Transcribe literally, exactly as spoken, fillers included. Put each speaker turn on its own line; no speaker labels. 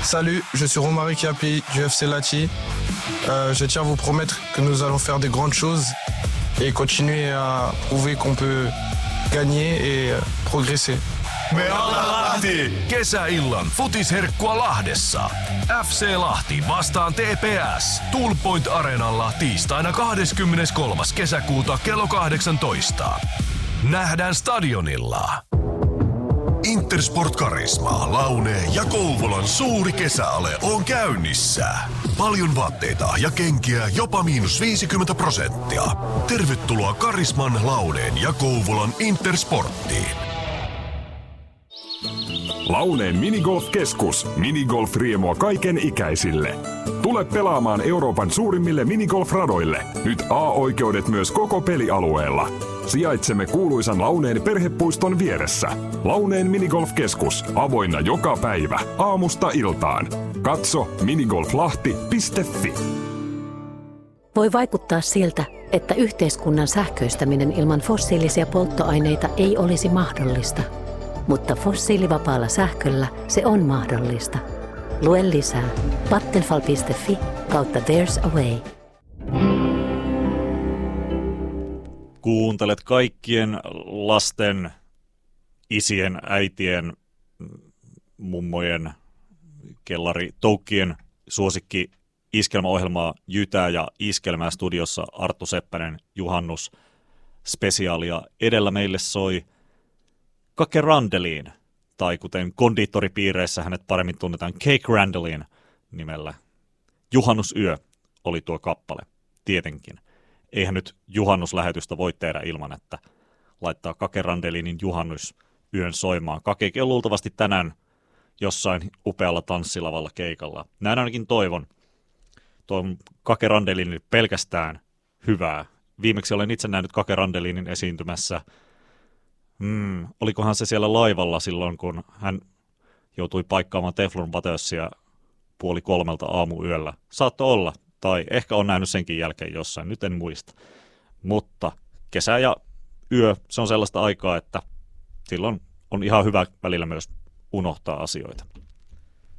Salut, je suis Romaric Yapi du F C Lahti. Euh, je tiens à vous promettre que nous allons faire de grandes choses et continuer à prouver qu'on peut gagner et progresser.
Me ollaan Lahti! Kesäillan futisherkkua Lahdessa. F C Lahti vastaan T P S. Tool Point Areenalla tiistaina kahdeskymmeneskolmas kesäkuuta kello kahdeksantoista. Nähdään stadionilla. Intersport Karisma, Laune ja Kouvolan suuri kesäale on käynnissä. Paljon vaatteita ja kenkiä jopa miinus viisikymmentä prosenttia. Tervetuloa Karisman, Launeen ja Kouvolan Intersporttiin.
Launeen minigolf-keskus. Minigolf-riemua kaiken ikäisille. Tule pelaamaan Euroopan suurimmille minigolf-radoille. Nyt A-oikeudet myös koko pelialueella. Sijaitsemme kuuluisan Launeen perhepuiston vieressä. Launeen minigolf-keskus. Avoinna joka päivä. Aamusta iltaan. Katso minigolflahti piste fi.
Voi vaikuttaa siltä, että yhteiskunnan sähköistäminen ilman fossiilisia polttoaineita ei olisi mahdollista. Mutta fossiilivapaalla sähköllä se on mahdollista. Lue lisää vattenfall piste fi kautta There's a Way.
Kuuntelet kaikkien lasten, isien, äitien, mummojen, kellari, toukkien suosikki iskelmäohjelmaa Jytää ja Iskelmää studiossa Arttu Seppänen, juhannus spesiaalia. Edellä meille soi Kake Randeliin, tai kuten kondiittoripiireissä hänet paremmin tunnetaan Cake Randelin nimellä. Juhannusyö oli tuo kappale, tietenkin. Eihän nyt juhannuslähetystä voi tehdä ilman, että laittaa Kake Randelinin juhannusyön soimaan. Kakekin on luultavasti tänään jossain upealla tanssilavalla keikalla. Näin ainakin toivon. Tuon Kake Randelinin pelkästään hyvää. Viimeksi olen itse nähnyt Kake Randelinin esiintymässä. Hmm, olikohan se siellä laivalla silloin, kun hän joutui paikkaamaan Teflon Batössiä puoli kolmelta aamuyöllä. Saattoi olla, tai ehkä on nähnyt senkin jälkeen jossain, nyt en muista. Mutta kesä ja yö, se on sellaista aikaa, että silloin on ihan hyvä välillä myös unohtaa asioita.